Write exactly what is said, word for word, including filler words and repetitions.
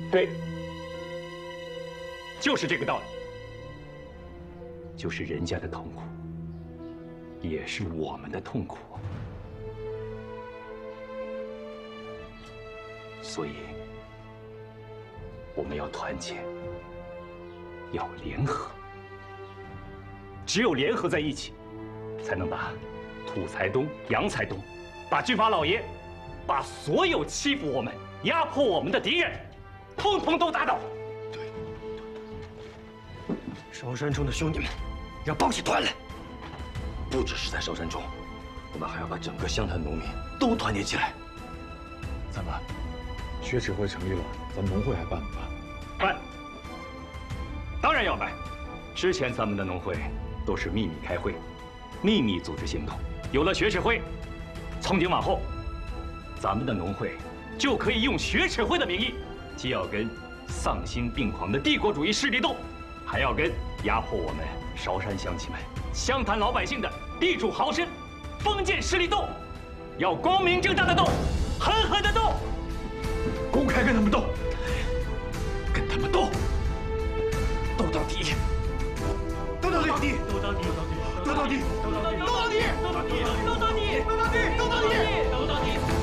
对，就是这个道理。就是人家的痛苦，也是我们的痛苦。所以，我们要团结，要联合。只有联合在一起，才能把土财东、杨财东，把军阀老爷，把所有欺负我们、压迫我们的敌人，通通都打倒。 对，烧山中的兄弟们，要抱起团来。不只是在烧山中，我们还要把整个湘潭农民都团结起来。 咱们学指挥成立了，咱们农会还办不办？ 办，当然要办。之前咱们的农会都是秘密开会，秘密组织行动。有了学指挥，从今往后，咱们的农会就可以用学指挥的名义，既要跟丧心病狂的帝国主义势力斗，还要跟压迫我们韶山乡亲们、湘潭老百姓的地主豪绅、封建势力斗，要光明正大的斗，狠狠的斗， 公开跟他们斗， 跟他们斗，斗到底，斗到底， 斗到底， 斗到底，斗到底，斗到底， 斗到底，斗到底，斗到底，斗到底，斗到底，斗到底。